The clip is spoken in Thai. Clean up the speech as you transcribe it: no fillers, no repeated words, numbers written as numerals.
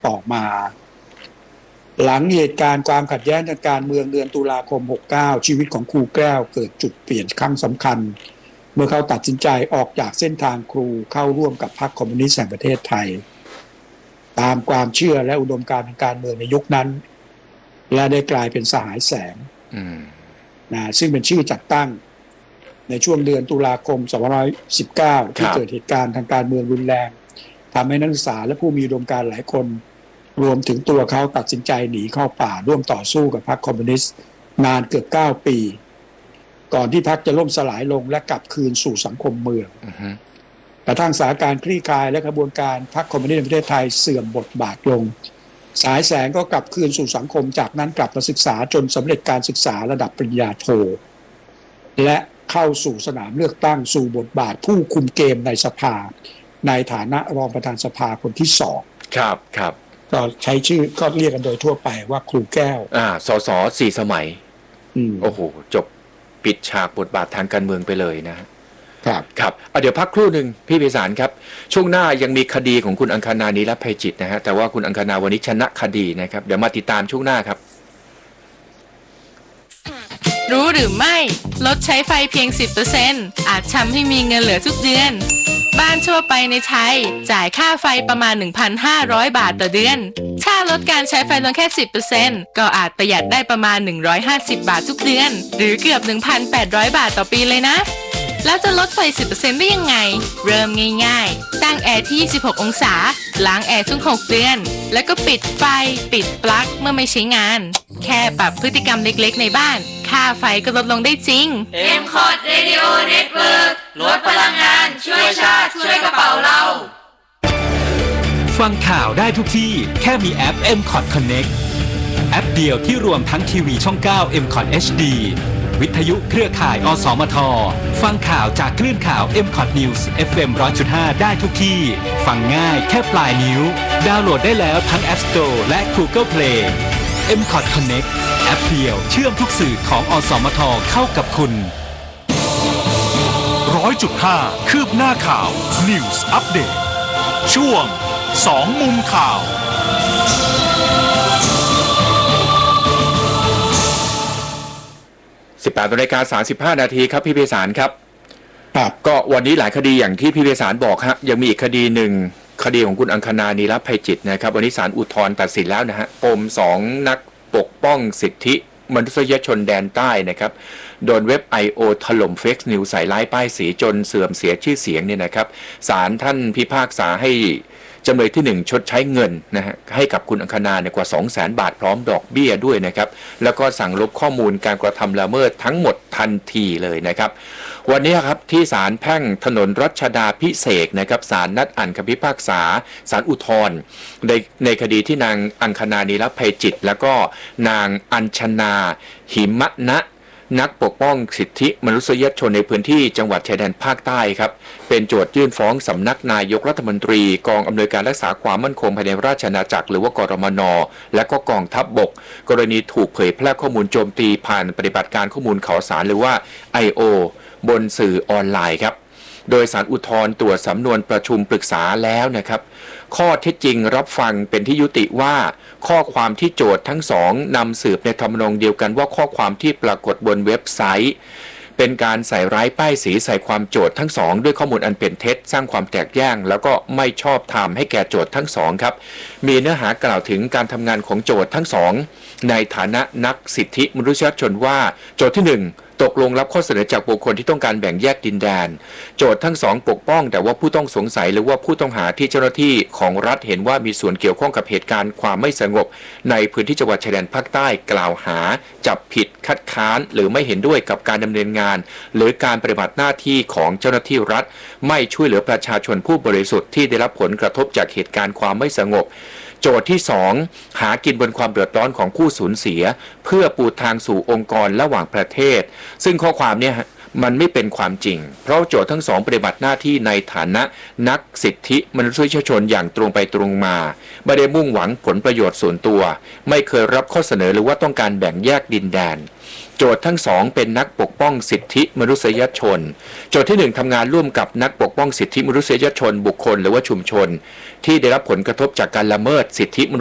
ต่อมาหลังเหตุการณ์ความขัดแย้งทางการเมืองเดือนตุลาคม69ชีวิตของครูแก้วเกิดจุดเปลี่ยนครั้งสำคัญเมื่อเขาตัดสินใจออกจากเส้นทางครูเข้าร่วมกับพรรคคอมมิวนิสต์แห่งประเทศไทยตามความเชื่อและอุดมการณ์ทางการเมืองในยุคนั้นและได้กลายเป็นสหายแสงซึ่งเป็นชื่อจัดตั้งในช่วงเดือนตุลาคม2519ที่เกิดเหตุการณ์ทางการเมืองรุนแรงทำให้นักศึกษาและผู้มีอุดมการณ์หลายคนรวมถึงตัวเขาตัดสินใจหนีเข้าป่าร่วมต่อสู้กับพรรคคอมมิวนิสต์นานเกือบ9 ปีก่อนที่พรรคจะล่มสลายลงและกลับคืนสู่สังคมเมืองกระทั่งสถานการณ์คลี่คลายและกระบวนการพรรคคอมมิวนิสต์ในประเทศไทยเสื่อมบทบาทลงสายแสงก็กลับคืนสู่สังคมจากนั้นกลับมาศึกษาจนสำเร็จการศึกษาระดับปริญญาโทและเข้าสู่สนามเลือกตั้งสู่บทบาทผู้คุมเกมในสภาในฐานะรองประธานสภาคนที่2ครับก็ใช้ชื่อก็เรียกกันโดยทั่วไปว่าครูแก้วสส4 สมัยโอ้โหจบปิดฉากบทบาททางการเมืองไปเลยนะครับเดี๋ยวพักครู่หนึ่งพี่ไพศาลครับช่วงหน้ายังมีคดีของคุณอังคณา นีรภัยจิตนะฮะแต่ว่าคุณอังคณาวันนี้ชนะคดีนะครับเดี๋ยวมาติดตามช่วงหน้าครับรู้หรือไม่ลดใช้ไฟเพียง 10% อาจทำให้มีเงินเหลือทุกเดือนบ้านทั่วไปในไทยจ่ายค่าไฟประมาณ 1,500 บาทต่อเดือนถ้าลดการใช้ไฟลงแค่ 10% ก็อาจประหยัดได้ประมาณ150 บาททุกเดือนหรือเกือบ 1,800 บาทต่อปีเลยนะแล้วจะลดไฟ 10% ได้ยังไงเริ่มง่ายๆตั้งแอร์ที่26 องศาล้างแอร์ทุก6 เดือนแล้วก็ปิดไฟปิดปลั๊กเมื่อไม่ใช้งานแค่ปรับพฤติกรรมเล็กๆในบ้านค่าไฟก็ลดลงได้จริง M-Cot Radio Network ลดพลังงานช่วยชาติช่วยกระเป๋าเราฟังข่าวได้ทุกที่แค่มีแอป M-Cot Connect แอปเดียวที่รวมทั้งทีวีช่อง 9 M-Cot HD วิทยุเครือข่ายอสมทฟังข่าวจากคลื่นข่าว M-Cot News FM 100.5 ได้ทุกที่ฟังง่ายแค่ปลายนิ้วดาวน์โหลดได้แล้วทั้ง App Store และ Google Play M-Cot Connect แอปเดียวเชื่อมทุกสื่อของอสมทเข้ากับคุณ 100.5 คืบหน้าข่าว News Update ช่วง2 มุมข่าว 18:35 นาทีครับพี่ไพศาลครับก็วันนี้หลายคดีอย่างที่พี่ไพศาลบอกฮะยังมีอีกคดีหนึ่งคดีของคุณอังคณา นีรภัยจิตนะครับวันนี้ศาลอุทธรณ์ตัดสินแล้วนะฮะปม2 นักปกป้องสิทธิมนุษยชนแดนใต้นะครับโดนเว็บ I.O. ถล่มเฟกนิวใส่ร้ายป้ายสีจนเสื่อมเสียชื่อเสียงเนี่ยนะครับศาลท่านพิพากษาให้จำเลยที่1ชดใช้เงินนะฮะให้กับคุณอังคณาเนี่ยกว่า 200,000 บาทพร้อมดอกเบี้ยด้วยนะครับแล้วก็สั่งลบข้อมูลการกระทำละเมิดทั้งหมดทันทีเลยนะครับวันนี้ครับที่ศาลแพ่งถนนรัชดาภิเษกนะครับศาลนัดอ่านคำพิพากษาศาลอุทธรณ์ในคดีที่นางอังคณา นีรภัยจิตแล้วก็นางอัญชนาหิมะนะนักปกป้องสิทธิมนุษยชนในพื้นที่จังหวัดชายแดนภาคใต้ครับเป็นโจทยื่นฟ้องสำนักนายกรัฐมนตรีกองอำนวยการรักษาความมั่นคงภายในราชอาณาจักรหรือว่ากรมน.และก็กองทัพบกกรณีถูกเผยแพร่ข้อมูลโจมตีผ่านปฏิบัติการข้อมูลข่าวสารหรือว่า I.O. บนสื่อออนไลน์ครับโดยศาลอุทธรณ์ตรวจสำนวนประชุมปรึกษาแล้วนะครับข้อเท็จจริงรับฟังเป็นที่ยุติว่าข้อความที่โจทก์ทั้งสองนำสืบในทำนองเดียวกันว่าข้อความที่ปรากฏบนเว็บไซต์เป็นการใส่ร้ายป้ายสีใส่ความโจทก์ทั้งสองด้วยข้อมูลอันเป็นเท็จสร้างความแตกแยกแล้วก็ไม่ชอบธรรมให้แก่โจทก์ทั้งสองครับมีเนื้อหากล่าวถึงการทำงานของโจทก์ทั้งสองในฐานะนักสิทธิมนุษยชนว่าโจทก์ที่1ตกลงรับข้อเสนอจากบุคคลที่ต้องการแบ่งแยกดินแดนโจทก์ทั้งสองปกป้องแต่ว่าผู้ต้องสงสัยหรือว่าผู้ต้องหาที่เจ้าหน้าที่ของรัฐเห็นว่ามีส่วนเกี่ยวข้องกับเหตุการณ์ความไม่สงบในพื้นที่จังหวัดชายแดนภาคใต้กล่าวหาจับผิดคัดค้านหรือไม่เห็นด้วยกับการดำเนินงานหรือการปฏิบัติหน้าที่ของเจ้าหน้าที่รัฐไม่ช่วยเหลือประชาชนผู้บริสุทธิ์ที่ได้รับผลกระทบจากเหตุการณ์ความไม่สงบโจทย์ที่2หากินบนความเดือดร้อนของผู้สูญเสียเพื่อปูทางสู่องค์กรระหว่างประเทศซึ่งข้อความเนี่ยมันไม่เป็นความจริงเพราะโจทย์ทั้งสองปฏิบัติหน้าที่ในฐานะนักสิทธิมนุษยชนอย่างตรงไปตรงมาไม่ได้มุ่งหวังผลประโยชน์ส่วนตัวไม่เคยรับข้อเสนอหรือว่าต้องการแบ่งแยกดินแดนโจทย์ทั้งสองเป็นนักปกป้องสิทธิมนุษยชนโจทย์ที่1ทำงานร่วมกับนักปกป้องสิทธิมนุษยชนบุคคลหรือว่าชุมชนที่ได้รับผลกระทบจากการละเมิดสิทธิ